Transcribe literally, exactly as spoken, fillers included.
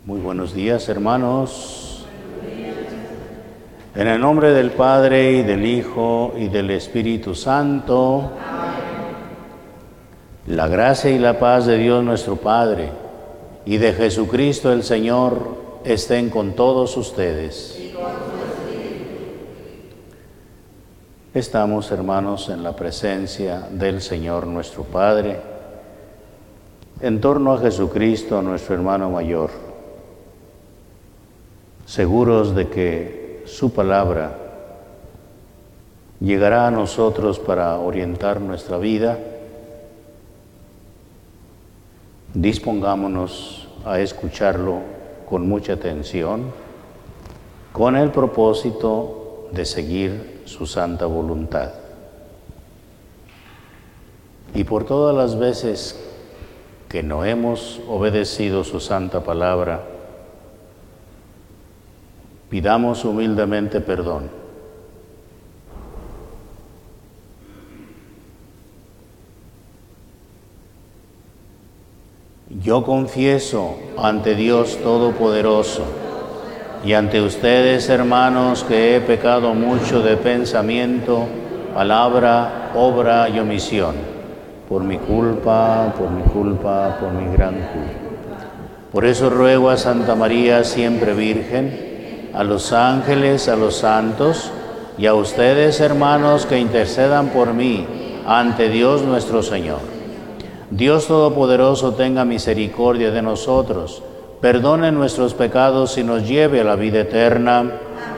Muy buenos días, hermanos. En el nombre del Padre, y del Hijo, y del Espíritu Santo. La gracia y la paz de Dios nuestro Padre, y de Jesucristo el Señor, estén con todos ustedes. Estamos, hermanos, en la presencia del Señor nuestro Padre, en torno a Jesucristo, nuestro hermano mayor, seguros de que su palabra llegará a nosotros para orientar nuestra vida. Dispongámonos a escucharlo con mucha atención, con el propósito de seguir su santa voluntad. Y por todas las veces que no hemos obedecido su santa palabra, pidamos humildemente perdón. Yo confieso ante Dios Todopoderoso y ante ustedes, hermanos, que he pecado mucho de pensamiento, palabra, obra y omisión, por mi culpa, por mi culpa, por mi gran culpa. Por eso ruego a Santa María, siempre Virgen, a los ángeles, a los santos, y a ustedes, hermanos, que intercedan por mí ante Dios nuestro Señor. Dios Todopoderoso tenga misericordia de nosotros, perdone nuestros pecados y nos lleve a la vida eterna.